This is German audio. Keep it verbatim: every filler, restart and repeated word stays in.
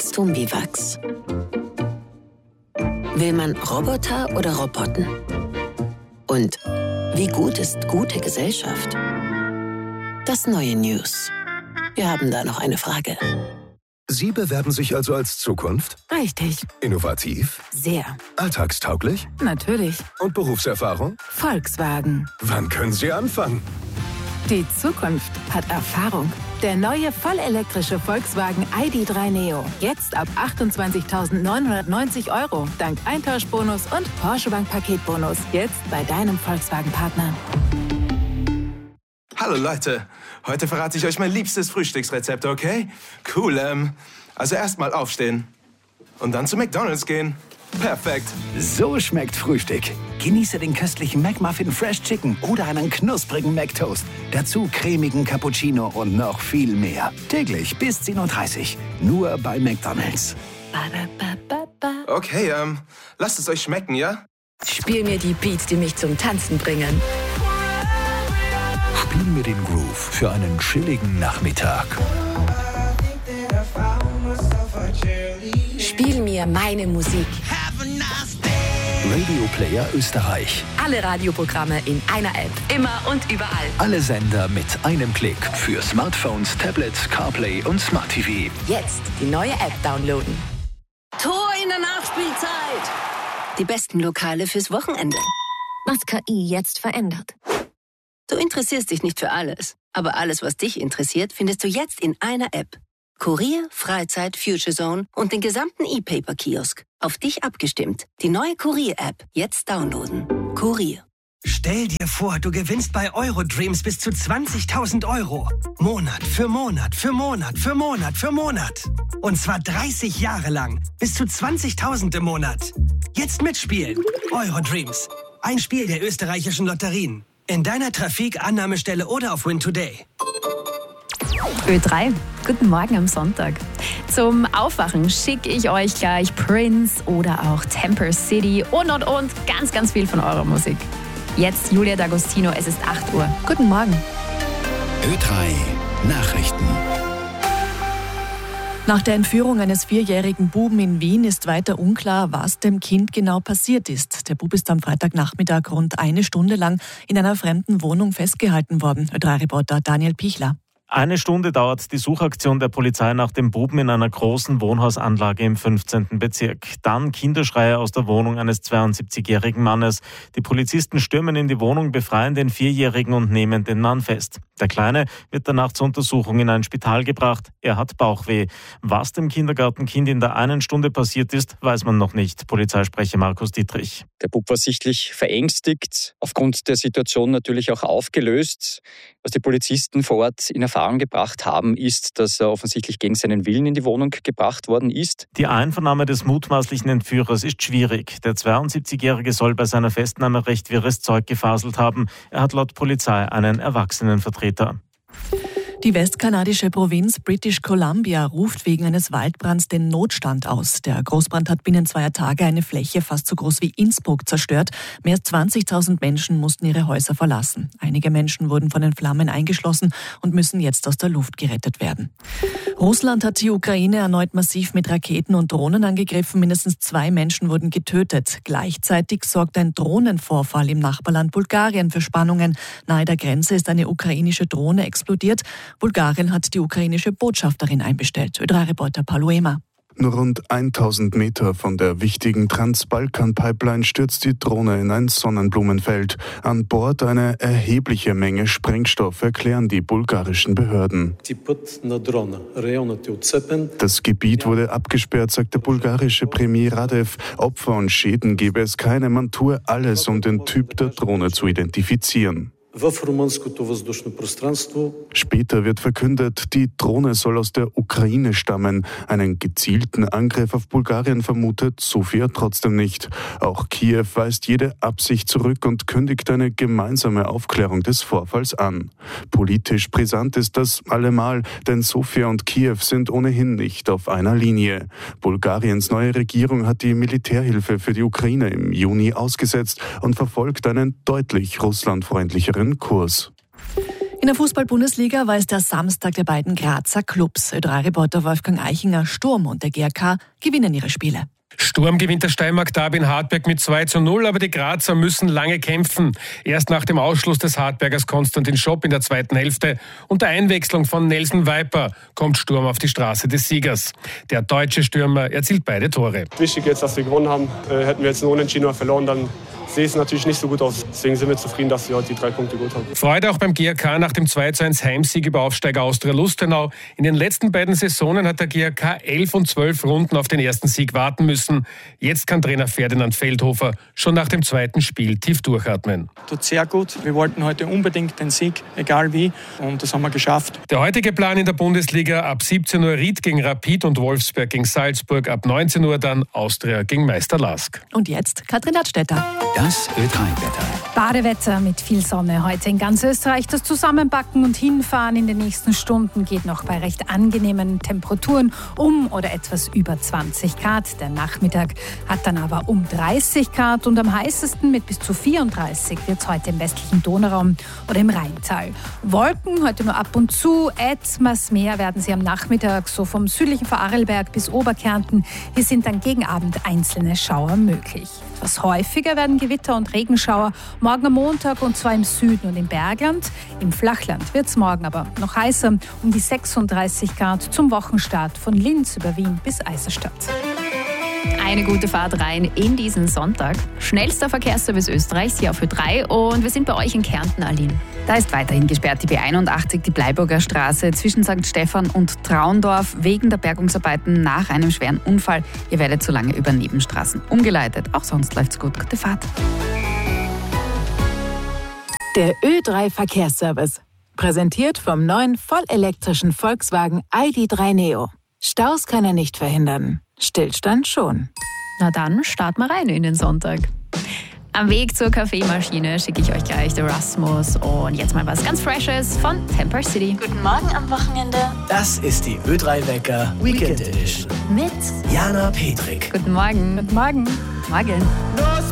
Wachstum wie Wachs? Will man Roboter oder Roboten? Und wie gut ist gute Gesellschaft? Das neue News. Wir haben da noch eine Frage. Sie bewerben sich also als Zukunft? Richtig. Innovativ? Sehr. Alltagstauglich? Natürlich. Und Berufserfahrung? Volkswagen. Wann können Sie anfangen? Die Zukunft hat Erfahrung. Der neue vollelektrische Volkswagen I D drei Neo. Jetzt ab achtundzwanzigtausendneunhundertneunzig Euro. Dank Eintauschbonus und Porsche Bank Paketbonus. Jetzt bei deinem Volkswagen-Partner. Hallo Leute, heute verrate ich euch mein liebstes Frühstücksrezept, okay? Cool, ähm, also erstmal aufstehen und dann zu McDonald's gehen. Perfekt. So schmeckt Frühstück. Genieße den köstlichen McMuffin Fresh Chicken oder einen knusprigen McToast. Dazu cremigen Cappuccino und noch viel mehr. Täglich bis zehn Uhr dreißig. Nur bei McDonald's. Okay, ähm, lasst es euch schmecken, ja? Spiel mir die Beats, die mich zum Tanzen bringen. Spiel mir den Groove für einen chilligen Nachmittag. Spiel mir meine Musik. Radio Player Österreich. Alle Radioprogramme in einer App. Immer und überall. Alle Sender mit einem Klick. Für Smartphones, Tablets, CarPlay und Smart T V. Jetzt die neue App downloaden. Tor in der Nachspielzeit. Die besten Lokale fürs Wochenende. Was K I jetzt verändert. Du interessierst dich nicht für alles, aber alles, was dich interessiert, findest du jetzt in einer App. Kurier, Freizeit, Future Zone und den gesamten E-Paper-Kiosk. Auf dich abgestimmt. Die neue Kurier-App. Jetzt downloaden. Kurier. Stell dir vor, du gewinnst bei Eurodreams bis zu zwanzigtausend Euro. Monat für Monat für Monat für Monat für Monat. Und zwar dreißig Jahre lang. Bis zu zwanzigtausend im Monat. Jetzt mitspielen. Eurodreams. Ein Spiel der österreichischen Lotterien. In deiner Trafik, Annahmestelle oder auf Win Today. Ö drei, guten Morgen am Sonntag. Zum Aufwachen schicke ich euch gleich Prince oder auch Temper City und und und ganz, ganz viel von eurer Musik. Jetzt Julia D'Agostino, es ist acht Uhr. Guten Morgen. Ö drei Nachrichten. Nach der Entführung eines vierjährigen Buben in Wien ist weiter unklar, was dem Kind genau passiert ist. Der Bub ist am Freitagnachmittag rund eine Stunde lang in einer fremden Wohnung festgehalten worden. Ö drei Reporter Daniel Pichler. Eine Stunde dauert die Suchaktion der Polizei nach dem Buben in einer großen Wohnhausanlage im fünfzehnten Bezirk. Dann Kinderschreie aus der Wohnung eines zweiundsiebzigjährigen Mannes. Die Polizisten stürmen in die Wohnung, befreien den Vierjährigen und nehmen den Mann fest. Der Kleine wird danach zur Untersuchung in ein Spital gebracht. Er hat Bauchweh. Was dem Kindergartenkind in der einen Stunde passiert ist, weiß man noch nicht. Polizeisprecher Markus Dietrich. Der Bub war sichtlich verängstigt, aufgrund der Situation natürlich auch aufgelöst. Was die Polizisten vor Ort in Erfahrung gebracht haben, ist, dass er offensichtlich gegen seinen Willen in die Wohnung gebracht worden ist. Die Einvernahme des mutmaßlichen Entführers ist schwierig. Der zweiundsiebzigjährige soll bei seiner Festnahme recht wirres Zeug gefaselt haben. Er hat laut Polizei einen Erwachsenenvertreter. Die westkanadische Provinz British Columbia ruft wegen eines Waldbrands den Notstand aus. Der Großbrand hat binnen zweier Tage eine Fläche fast so groß wie Innsbruck zerstört. Mehr als zwanzigtausend Menschen mussten ihre Häuser verlassen. Einige Menschen wurden von den Flammen eingeschlossen und müssen jetzt aus der Luft gerettet werden. Russland hat die Ukraine erneut massiv mit Raketen und Drohnen angegriffen. Mindestens zwei Menschen wurden getötet. Gleichzeitig sorgt ein Drohnenvorfall im Nachbarland Bulgarien für Spannungen. Nahe der Grenze ist eine ukrainische Drohne explodiert. Bulgarien hat die ukrainische Botschafterin einbestellt. Ö drei Reporter Paulo Ema. Nur rund tausend Meter von der wichtigen Trans-Balkan-Pipeline stürzt die Drohne in ein Sonnenblumenfeld. An Bord eine erhebliche Menge Sprengstoff, erklären die bulgarischen Behörden. Das Gebiet wurde abgesperrt, sagt der bulgarische Premier Radev. Opfer und Schäden gebe es keine. Man tue alles, um den Typ der Drohne zu identifizieren. Später wird verkündet, die Drohne soll aus der Ukraine stammen. Einen gezielten Angriff auf Bulgarien vermutet Sofia trotzdem nicht. Auch Kiew weist jede Absicht zurück und kündigt eine gemeinsame Aufklärung des Vorfalls an. Politisch brisant ist das allemal, denn Sofia und Kiew sind ohnehin nicht auf einer Linie. Bulgariens neue Regierung hat die Militärhilfe für die Ukraine im Juni ausgesetzt und verfolgt einen deutlich russlandfreundlicheren Kurs. In der Fußball-Bundesliga war es der Samstag der beiden Grazer Clubs. Ö drei Reporter Wolfgang Eichinger, Sturm und der G A K gewinnen ihre Spiele. Sturm gewinnt das Steiermark-Derby in Hartberg mit zwei zu null, aber die Grazer müssen lange kämpfen. Erst nach dem Ausschluss des Hartbergers Konstantin Schopp in der zweiten Hälfte und der Einwechslung von Nelson Viper kommt Sturm auf die Straße des Siegers. Der deutsche Stürmer erzielt beide Tore. Wichtig jetzt, dass wir gewonnen haben. Äh, hätten wir jetzt nur unentschieden oder verloren, dann sehe es natürlich nicht so gut aus. Deswegen sind wir zufrieden, dass wir heute die drei Punkte gut haben. Freude auch beim G A K nach dem zwei zu eins Heimsieg über Aufsteiger Austria Lustenau. In den letzten beiden Saisonen hat der G A K elf und zwölf Runden auf den ersten Sieg warten müssen. Jetzt kann Trainer Ferdinand Feldhofer schon nach dem zweiten Spiel tief durchatmen. Tut sehr gut. Wir wollten heute unbedingt den Sieg, egal wie. Und das haben wir geschafft. Der heutige Plan in der Bundesliga: ab siebzehn Uhr Ried gegen Rapid und Wolfsberg gegen Salzburg. Ab neunzehn Uhr dann Austria gegen Meister Lask. Und jetzt Katrin Ladstätter. Das Ö drei Wetter. Badewetter mit viel Sonne heute in ganz Österreich. Das Zusammenbacken und Hinfahren in den nächsten Stunden geht noch bei recht angenehmen Temperaturen um oder etwas über zwanzig Grad. Der Nachmittag hat dann aber um dreißig Grad und am heißesten mit bis zu vierunddreißig wird es heute im westlichen Donauraum oder im Rheintal. Wolken heute nur ab und zu, etwas mehr werden sie am Nachmittag so vom südlichen Vorarlberg bis Oberkärnten. Hier sind dann gegen Abend einzelne Schauer möglich. Etwas häufiger werden Gewitter und Regenschauer morgen am Montag und zwar im Süden und im Bergland. Im Flachland wird es morgen aber noch heißer, um die sechsunddreißig Grad zum Wochenstart von Linz über Wien bis Eiserstadt. Eine gute Fahrt rein in diesen Sonntag. Schnellster Verkehrsservice Österreichs hier auf Ö drei und wir sind bei euch in Kärnten, Aline. Da ist weiterhin gesperrt die B einundachtzig, die Bleiburger Straße zwischen Sankt Stephan und Traundorf wegen der Bergungsarbeiten nach einem schweren Unfall. Ihr werdet zu lange über Nebenstraßen umgeleitet. Auch sonst läuft's gut. Gute Fahrt. Der Ö drei Verkehrsservice. Präsentiert vom neuen vollelektrischen Volkswagen I D drei Neo. Staus kann er nicht verhindern. Stillstand schon. Na dann, starten wir rein in den Sonntag. Am Weg zur Kaffeemaschine schicke ich euch gleich den Rasmus und jetzt mal was ganz Freshes von Temper City. Guten Morgen am Wochenende. Das ist die Ö drei Wecker Weekend Edition. Mit Jana Petrik. Guten Morgen. Guten Morgen. Morgen. Los